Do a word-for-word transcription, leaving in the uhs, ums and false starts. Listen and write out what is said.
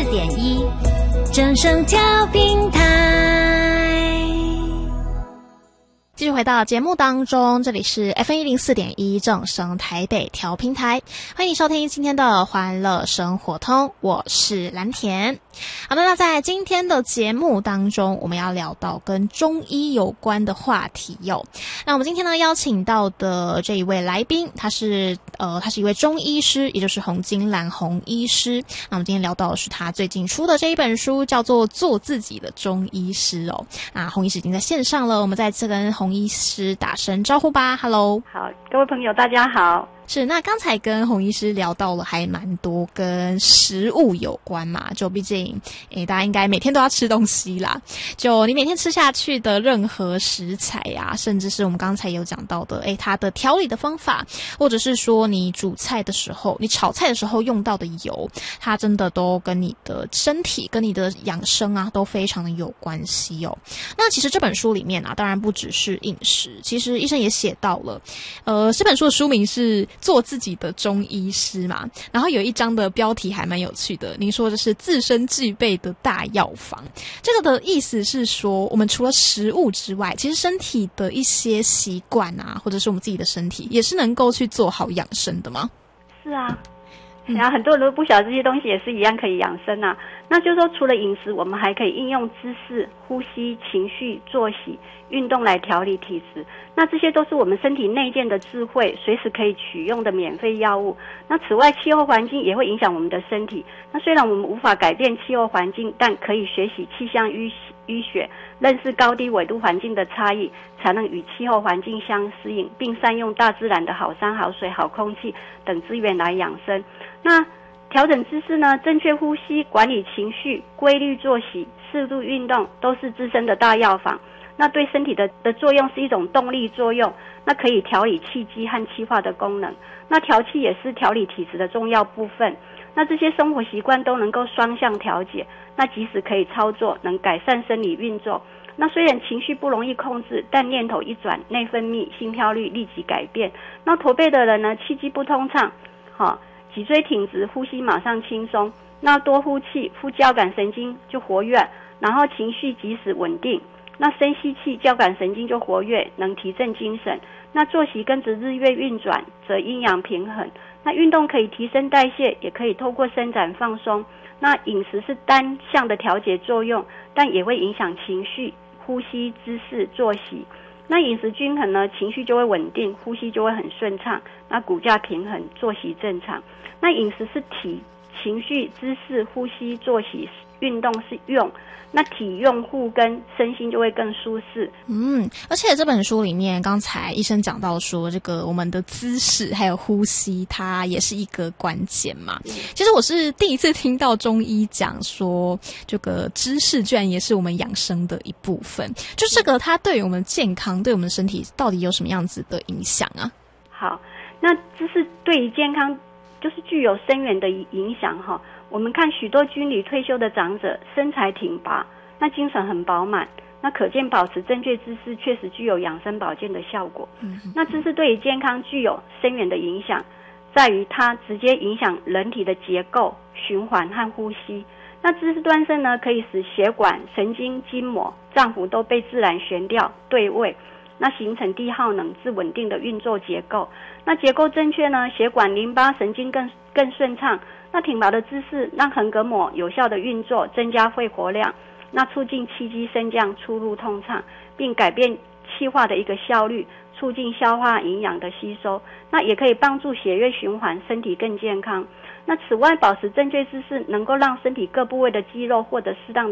点一，正声调频台。继续回到节目当中，这里是 F M 一零四点一正声台北调频台，欢迎收听今天的欢乐生活通，我是蓝田。好的，那在今天的节目当中，我们要聊到跟中医有关的话题哟。那我们今天呢邀请到的这一位来宾，他是呃他是一位中医师，也就是洪金兰洪医师。那我们今天聊到的是他最近出的这一本书，叫做《做自己的中医师》哦。那洪医师已经在线上了，我们再次跟洪医师打声招呼吧。Hello， 好，各位朋友大家好。 是，那刚才跟洪医师聊到了还蛮多跟食物有关嘛，就毕竟诶大家应该每天都要吃东西啦，就你每天吃下去的任何食材啊，甚至是我们刚才有讲到的诶它的调理的方法，或者是说你煮菜的时候，你炒菜的时候用到的油，它真的都跟你的身体跟你的养生啊都非常的有关系哦。那其实这本书里面啊，当然不只是饮食，其实医生也写到了呃这本书的书名是做自己的中医师嘛，然后有一章的标题还蛮有趣的，您说的是自身具备的大药房。这个的意思是说，我们除了食物之外，其实身体的一些习惯啊，或者是我们自己的身体，也是能够去做好养生的吗？ 是啊，然后很多人都不晓得这些东西也是一样可以养生啊。那就是说，除了饮食，我们还可以应用姿势、呼吸、情绪、作息、运动来调理体质。那这些都是我们身体内建的智慧，随时可以取用的免费药物。那此外，气候环境也会影响我们的身体。那虽然我们无法改变气候环境，但可以学习气象医医学，认识高低纬度环境的差异，才能与气候环境相适应，并善用大自然的好山好水好空气等资源来养生。那调整姿势呢，正确呼吸，管理情绪，规律作息，适度运动，都是自身的大药房。那对身体的的作用是一种动力作用，那可以调理气机和气化的功能。那调气也是调理体质的重要部分。那这些生活习惯都能够双向调节，那即使可以操作，能改善生理运作。那虽然情绪不容易控制，但念头一转，内分泌、心跳率立即改变。那驼背的人呢，气机不通畅，好、哦。脊椎挺直，呼吸马上轻松。那多呼气，副交感神经就活跃，然后情绪即时稳定。那深吸气，交感神经就活跃，能提振精神。那作息跟着日月运转，则阴阳平衡。那运动可以提升代谢，也可以透过伸展放松。那饮食是单向的调节作用，但也会影响情绪、呼吸、姿势、作息。那饮食均衡呢，情绪就会稳定，呼吸就会很顺畅，那骨架平衡，作息正常。那饮食是体，情绪、姿势、呼吸、作息、运动是用，那体用护根，身心就会更舒适。 嗯，而且这本书里面，刚才医生讲到说，这个我们的姿势还有呼吸，它也是一个关键嘛。嗯、其实我是第一次听到中医讲说，这个姿势居然也是我们养生的一部分。就这个，它对于我们健康、对我们身体到底有什么样子的影响啊？ 好，那姿势对于健康就是具有深远的影响哈。我们看许多军旅退休的长者，身材挺拔，那精神很饱满，那可见保持正确姿势确实具有养生保健的效果。嗯、那姿势对于健康具有深远的影响，在于它直接影响人体的结构、循环和呼吸。那姿势端正呢，可以使血管、神经、筋膜、脏腑都被自然悬吊对位，那形成低耗能、自稳定的运作结构。那结构正确呢，血管、淋巴、神经更更顺畅。那挺拔的姿势让横膈膜有效的运作，增加肺活量，那促进气机升降，出入通畅，并改变气化的一个效率，促进消化营养的吸收。那也可以帮助血液循环，身体更健康。那此外，保持正确姿势能够让身体各部位的肌肉获得适当的